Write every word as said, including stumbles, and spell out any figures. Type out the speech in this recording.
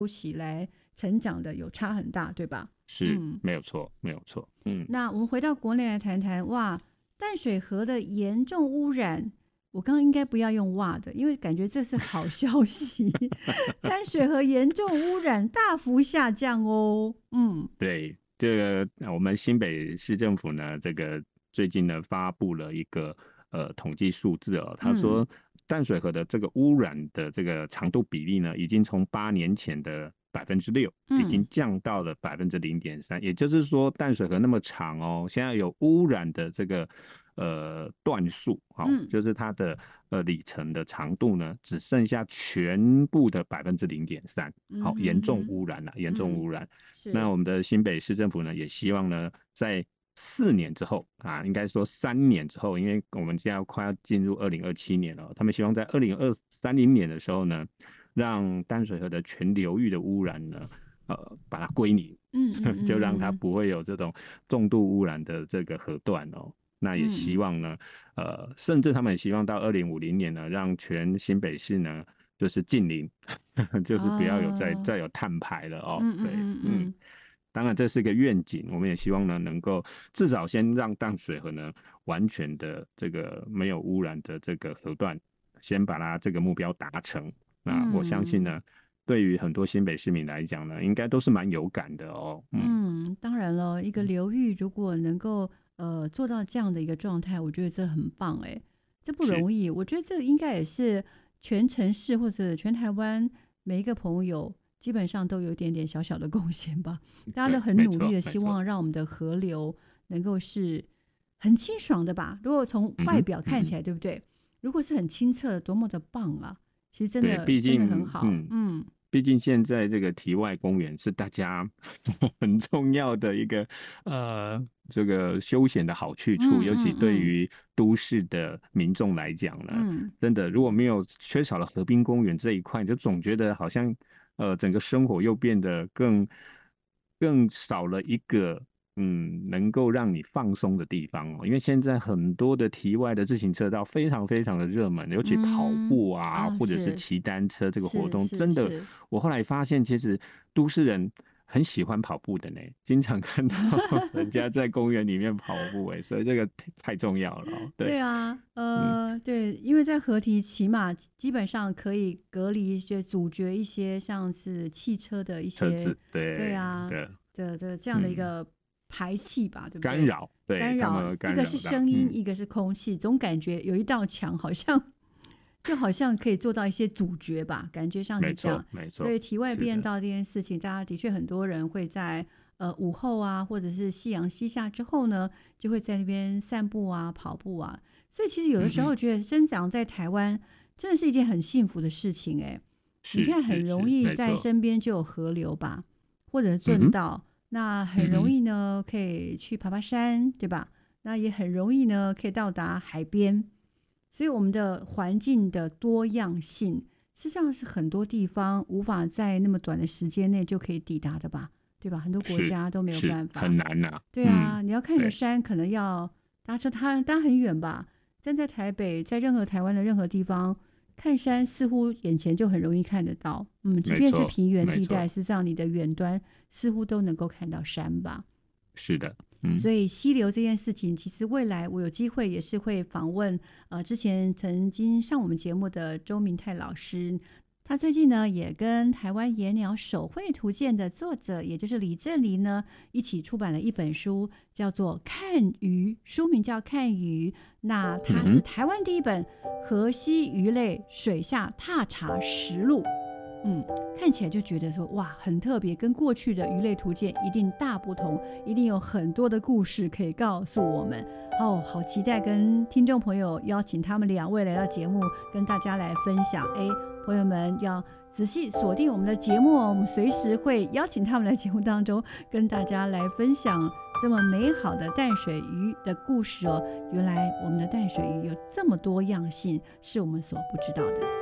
休息来成长的有差很大，对吧？ 是、 嗯、 没有错，没有错。嗯， 那我们回到国内来谈谈，哇，淡水河的严重污染。我刚刚应该不要用哇的，因为感觉这是好消息。淡水河严重污染大幅下降哦。嗯， 对，这个我们新北市政府呢，这个最近呢发布了一个呃统计数字哦，他说淡水河的这个污染的这个长度比例呢，已经从八年前的百分之六，已经降到了百分之零点三，也就是说淡水河那么长哦，现在有污染的这个呃段数，好、哦，就是它的呃里程的长度呢，只剩下全部的百分之零点三，好，严重污染了、啊，严重污染。嗯、那我们的新北市政府呢，也希望呢，在四年之后啊，应该说三年之后，因为我们现在快要进入二零二七年了，他们希望在二零二三零年的时候呢，让淡水河的全流域的污染呢，呃，把它归零，嗯嗯嗯就让它不会有这种重度污染的这个河段哦。那也希望呢，嗯、呃，甚至他们也希望到二零五零年呢，让全新北市呢就是净零，就是不要有再、哦、再有碳排了哦。嗯对，嗯嗯。当然这是个愿景，我们也希望呢能够至少先让淡水河呢完全的这个没有污染的这个河段，先把它这个目标达成。那我相信呢，嗯、对于很多新北市民来讲呢，应该都是蛮有感的哦。 嗯, 嗯，当然了，一个流域如果能够呃做到这样的一个状态，我觉得这很棒哎，这不容易。我觉得这应该也是全城市或者全台湾每一个朋友基本上都有一点点小小的贡献吧。大家都很努力的希望让我们的河流能够是很清爽的吧。如果从外表看起来，嗯、对不对？如果是很清澈的，多么的棒啊！其实真的真的很好。嗯。嗯毕竟现在这个堤外公园是大家很重要的一个呃这个休闲的好去处，嗯、尤其对于都市的民众来讲呢，嗯、真的如果没有缺少了河滨公园这一块，你就总觉得好像呃整个生活又变得更更少了一个。嗯，能够让你放松的地方哦，因为现在很多的堤外的自行车道非常非常的热门，尤其跑步啊，嗯、啊或者是骑单车这个活动，真的，我后来发现其实都市人很喜欢跑步的呢，经常看到人家在公园里面跑步哎，所以这个太重要了、哦。对, 对啊，呃、嗯，对，因为在河堤起码基本上可以隔离一些、阻绝一些像是汽车的一些车子，对对啊的的这样的一个。嗯排气吧，对不对？ 干扰，对， 干扰，一个是声音，嗯、一个是空气，总感觉有一道墙，好像就好像可以做到一些阻绝吧，感觉上是这样。 没错， 所以堤外变道这件事情，大家的确很多人会在呃午后啊，或者是夕阳西下之后呢，就会在那边散步啊、跑步啊。所以其实有的时候觉得生长在台湾真的是一件很幸福的事情哎。你看，很容易在身边就有河流吧，或者是圳道。嗯那很容易呢，可以去爬爬山，对吧？那也很容易呢，可以到达海边。所以我们的环境的多样性，实际上是很多地方无法在那么短的时间内就可以抵达的吧？对吧？很多国家都没有办法， 很难啊。 对啊，嗯、你要看一个山，可能要搭车，它搭很远吧？站在台北，在任何台湾的任何地方看山，似乎眼前就很容易看得到。嗯，即便是平原地带，事实上你的远端似乎都能够看到山吧。 是的，嗯， 所以溪流这件事情，其实未来我有机会也是会访问呃之前曾经上我们节目的周明泰老师。他最近呢也跟台湾野鸟手绘图鉴的作者，也就是李正黎呢一起出版了一本书，叫做《看鱼》，书名叫《看鱼》。那它是台湾第一本河溪鱼类水下踏查实录。嗯，看起来就觉得说哇，很特别，跟过去的鱼类图鉴一定大不同，一定有很多的故事可以告诉我们。哦，好期待跟听众朋友邀请他们两位来到节目，跟大家来分享。哎，朋友们要仔细锁定我们的节目哦，我们随时会邀请他们来节目当中，跟大家来分享这么美好的淡水鱼的故事哦。原来我们的淡水鱼有这么多样性，是我们所不知道的。